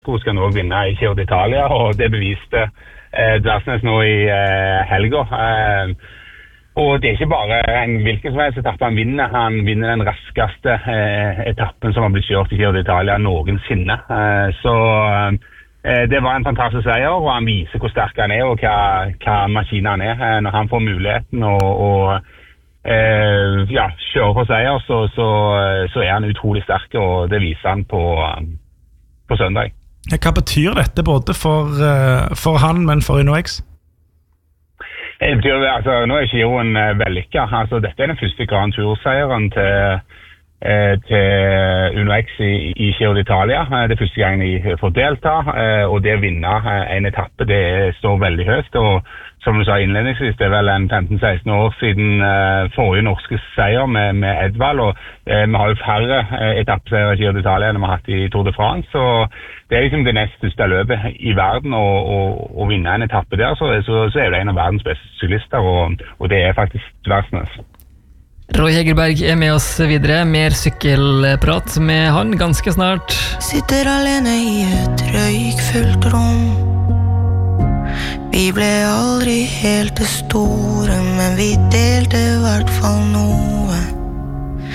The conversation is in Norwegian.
Hun skal nå vinne i Giro d'Italia, og det beviste Dversnes nå i helga. Og det ikke bare en hvilken som helst etappe han vinner den raskeste etappen som har blitt kjørt i Giro d'Italia noensinne. Så det var en fantastisk seier, og han viser hvor sterk han og hva maskinen han når han får muligheten å kjøre for seier, så han utrolig sterk, og det viser han på søndag. Hva betyr dette både for han, men for UnoX? Det betyr, altså, nå Giroen vellykket. Altså, dette den første Grand Tour-seieren til UnoX i Giro d'Italia. Det første gang de får delta, og det å vinne en etappe, det står veldig høyt, og som du sa innledningsvis, det vel en 15-16 år siden forrige norske seier med Edvald, og vi har jo færre etappeseier i Giro d'Italia enn vi har hatt i Tour de France, så det liksom det nest største løpet i verden, å vinne en etappe der, så det en av verdens beste syklister, og det faktisk Dversnes. Roy Hegerberg med oss videre, mer sykkelprat med han ganske snart. Sitter alene i et røykfullt rom. Vi ble aldri helt det store, men vi delte I hvert fall noe.